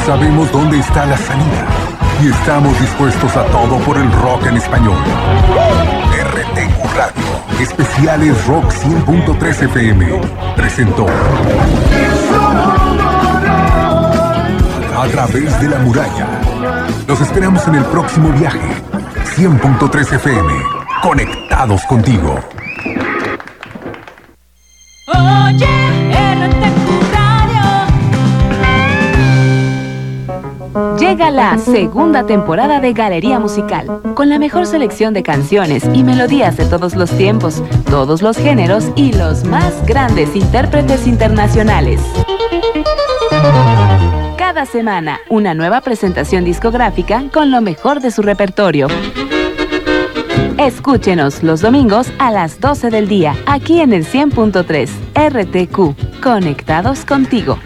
Sabemos dónde está la salida y estamos dispuestos a todo por el rock en español. RTQ Radio, especiales Rock 100.3 FM, presentó A través de la muralla. Los esperamos en el próximo viaje. 100.3 FM, conectados contigo. Oye, RTQ Radio. Llega la segunda temporada de Galería Musical, con la mejor selección de canciones y melodías de todos los tiempos, todos los géneros y los más grandes intérpretes internacionales. Cada semana, una nueva presentación discográfica con lo mejor de su repertorio. Escúchenos los domingos a las 12 del día, aquí en el 100.3 RTQ, conectados contigo.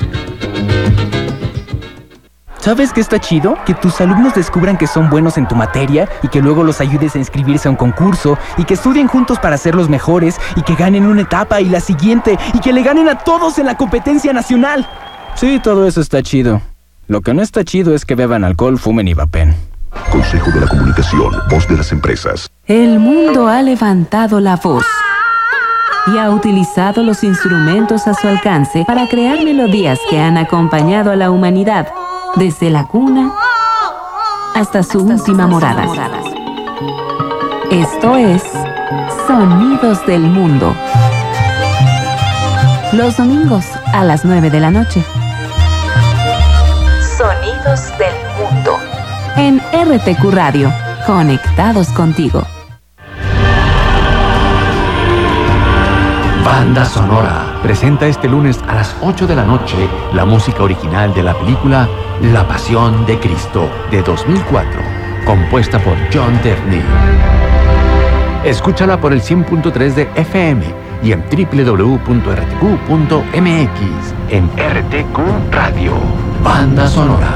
¿Sabes qué está chido? Que tus alumnos descubran que son buenos en tu materia y que luego los ayudes a inscribirse a un concurso y que estudien juntos para ser los mejores y que ganen una etapa y la siguiente y que le ganen a todos en la competencia nacional. Sí, todo eso está chido. Lo que no está chido es que beban alcohol, fumen y vapen. Consejo de la Comunicación, voz de las empresas. El mundo ha levantado la voz y ha utilizado los instrumentos a su alcance para crear melodías que han acompañado a la humanidad desde la cuna hasta su última morada. Esto es Sonidos del Mundo. Los domingos a las 9 de la noche. Sonidos del Mundo. En RTQ Radio, conectados contigo. Banda Sonora presenta este lunes a las 8 de la noche la música original de la película La Pasión de Cristo de 2004, compuesta por John Debney. Escúchala por el 100.3 de FM y en www.rtq.mx. En RTQ Radio, Banda Sonora.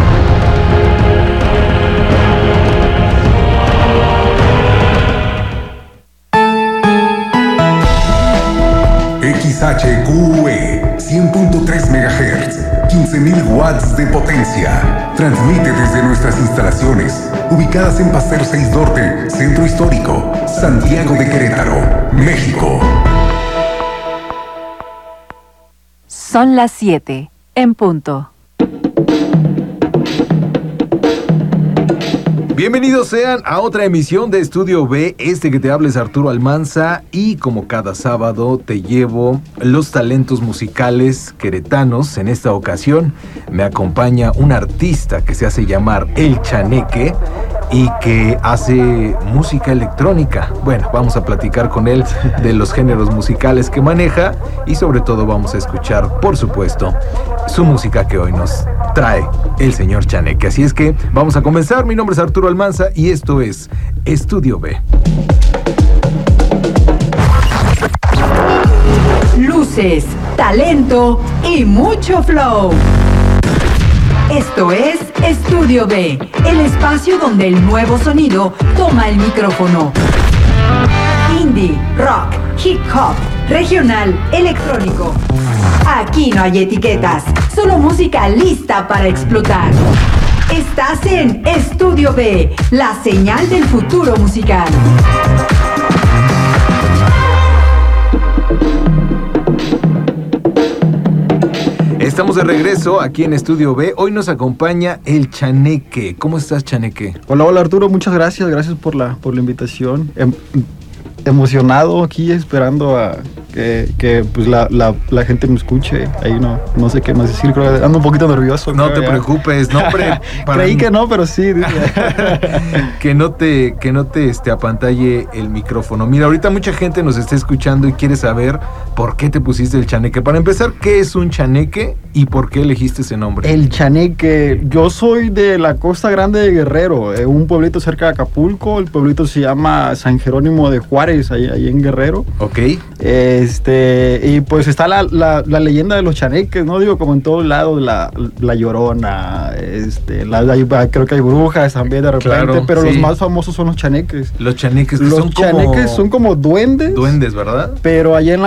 XHQE 100.3 MHz, 15.000 watts de potencia. Transmite desde nuestras instalaciones, ubicadas en Paseo 6 Norte, Centro Histórico, Santiago de Querétaro, México. Son las 7, en punto. Bienvenidos sean a otra emisión de Estudio B. Que te habla es Arturo Almanza y como cada sábado te llevo los talentos musicales queretanos. En esta ocasión me acompaña un artista que se hace llamar El Chaneque y que hace música electrónica. Bueno, vamos a platicar con él de los géneros musicales que maneja y sobre todo vamos a escuchar, por supuesto, su música que hoy nos trae el señor Chaneque. Así es que vamos a comenzar. Mi nombre es Arturo Almanza y esto es Estudio B. Luces, talento y mucho flow. Esto es Estudio B, el espacio donde el nuevo sonido toma el micrófono. Indie, rock, hip hop, regional, electrónico. Aquí no hay etiquetas, solo música lista para explotar. Estás en Estudio B, la señal del futuro musical. Estamos de regreso aquí en Estudio B. Hoy nos acompaña el Chaneque. ¿Cómo estás, Chaneque? Hola Arturo, muchas gracias. Gracias por la invitación. Emocionado aquí esperando a que pues la gente me escuche. Ahí no sé qué más decir, creo que ando un poquito nervioso. No te preocupes, no, hombre. Creí que no, pero sí. que no te apantalle el micrófono. Mira, ahorita mucha gente nos está escuchando y quiere saber por qué te pusiste el Chaneque. Para empezar, ¿qué es un chaneque y por qué elegiste ese nombre? El Chaneque, yo soy de la Costa Grande de Guerrero, un pueblito cerca de Acapulco. El pueblito se llama San Jerónimo de Juárez, ahí en Guerrero. Ok. Y pues está la leyenda de los chaneques, ¿no? Digo, como en todos lados, la Llorona, creo que hay brujas también de repente, claro, pero sí, los más famosos son los chaneques. Los chaneques son como duendes. Duendes, ¿verdad? Pero allá en la costa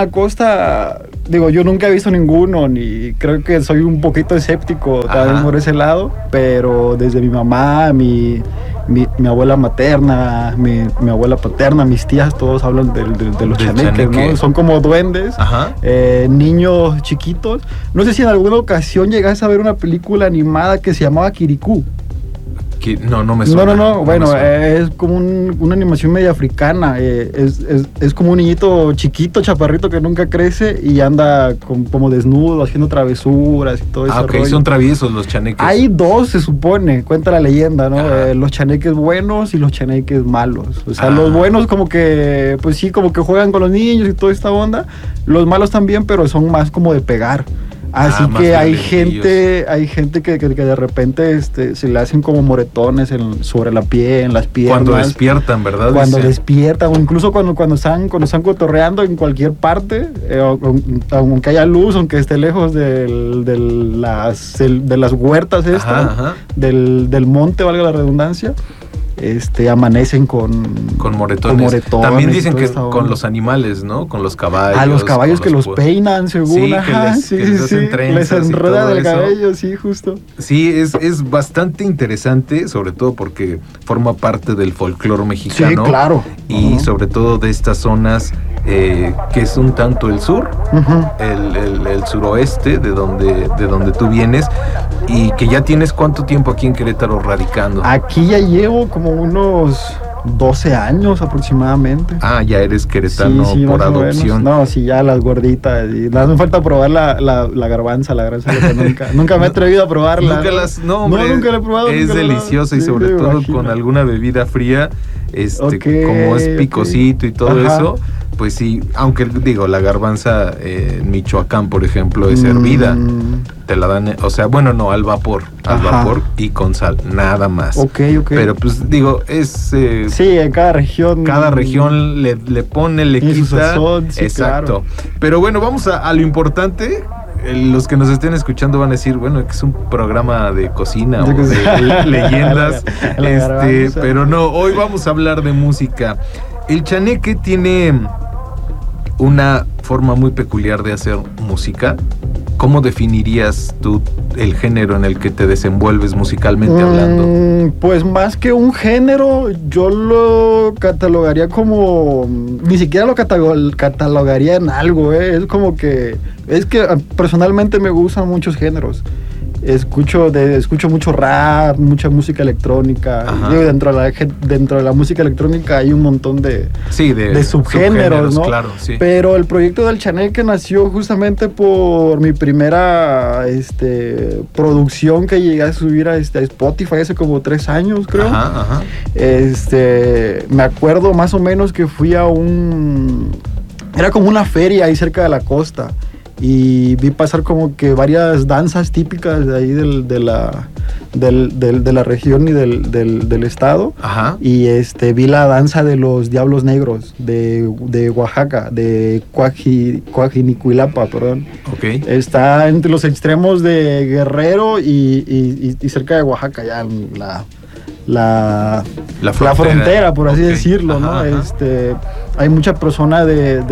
gusta, digo, yo nunca he visto ninguno, ni creo que soy un poquito escéptico también por ese lado, pero desde mi mamá, mi abuela materna, mi abuela paterna, mis tías, todos hablan de los chaneques, ¿no? Son como duendes, niños chiquitos. No sé si en alguna ocasión llegaste a ver una película animada que se llamaba Kirikou. No me suena. No. Bueno, es como una animación media africana. Es como un niñito chiquito, chaparrito, que nunca crece y anda como desnudo, haciendo travesuras y todo eso. Ok, son traviesos los chaneques. Hay dos, se supone, cuenta la leyenda, ¿no? Los chaneques buenos y los chaneques malos. O sea, los buenos como que, pues sí, como que juegan con los niños y toda esta onda. Los malos también, pero son más como de pegar. Así que hay gente que de repente se le hacen como moretones sobre la piel, en las piernas. Cuando despiertan, ¿verdad? Cuando despiertan, o incluso cuando están cotorreando en cualquier parte, aunque haya luz, aunque esté lejos de las huertas del monte, valga la redundancia. Amanecen con moretones. También dicen que con los animales, ¿no? Con los caballos. A los caballos que los peinan, según. Sí, les enredan el cabello, sí, justo. Sí, es bastante interesante, sobre todo porque forma parte del folclore mexicano. Sí, claro. Y sobre todo de estas zonas que es un tanto el sur, el suroeste de donde tú vienes, y que ya tienes ¿cuánto tiempo aquí en Querétaro radicando? Aquí ya llevo como unos 12 años aproximadamente. Ya eres queretano por adopción. No, sí, ya las gorditas. Y no me falta probar la garbanza, que nunca me he atrevido a probarla. Nunca la he probado. Es deliciosa y sobre todo con alguna bebida fría, como es picosito y todo eso. Pues sí, aunque digo, la garbanza en Michoacán, por ejemplo, es hervida. Te la dan, al vapor y con sal, nada más. Ok. Pero pues digo, es... sí, en cada región. Cada región le pone, le quita. Su sazón, sí, exacto. Claro. Pero bueno, vamos a lo importante. Los que nos estén escuchando van a decir, bueno, que es un programa de cocina o de leyendas. Pero no, hoy vamos a hablar de música. El chaneque tiene una forma muy peculiar de hacer música. ¿Cómo definirías tú el género en el que te desenvuelves musicalmente hablando? Pues más que un género, yo lo catalogaría como... Ni siquiera lo catalogaría en algo, Es como que... Es que personalmente me gustan muchos géneros. Escucho mucho rap, mucha música electrónica. Dentro de la música electrónica hay un montón de subgéneros, ¿no? Claro, sí. Pero el proyecto del chaneque nació justamente por mi primera producción que llegué a subir a Spotify hace como 3 años, creo. Me acuerdo más o menos que fui a era como una feria ahí cerca de la costa. Y vi pasar como que varias danzas típicas de ahí de la región y del estado. Y vi la danza de los Diablos Negros de Oaxaca, de Coajinicuilapa, perdón. Está entre los extremos de Guerrero y cerca de Oaxaca, ya la frontera, por así decirlo, ¿no? Hay mucha persona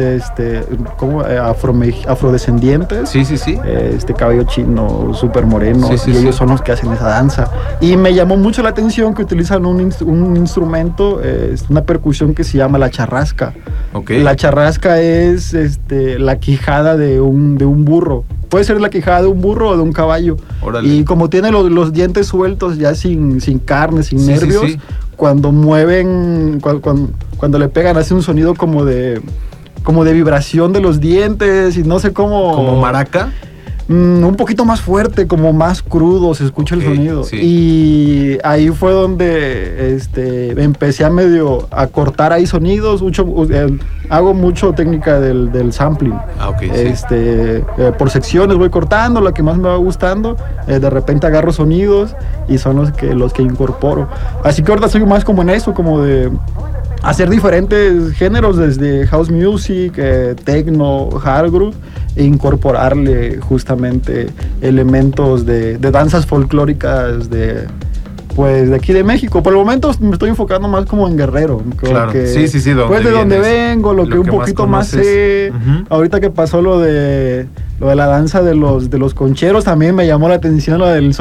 afrodescendientes. Sí. Cabello chino, súper moreno. Ellos son los que hacen esa danza. Y me llamó mucho la atención que utilizan un instrumento, una percusión que se llama la charrasca. La charrasca es la quijada de un burro. Puede ser la quijada de un burro o de un caballo. Órale. Y como tiene los dientes sueltos, ya sin carne, sin nervios, cuando mueven, cuando le pegan, hace un sonido como de vibración de los dientes y no sé cómo... ¿Como maraca? Un poquito más fuerte, como más crudo, se escucha el sonido. Y ahí fue donde empecé a cortar ahí sonidos. Hago mucho técnica del sampling. Por secciones voy cortando lo que más me va gustando. De repente agarro sonidos y son los que incorporo. Así que ahorita soy más como en eso, como de hacer diferentes géneros, desde house music, techno, hard groove, e incorporarle justamente elementos de danzas folclóricas de pues de aquí de México. Por el momento me estoy enfocando más como en Guerrero. Claro, que, sí, pues de donde vengo, lo que un poquito más sé. Ahorita que pasó lo de la danza de los concheros, también me llamó la atención lo del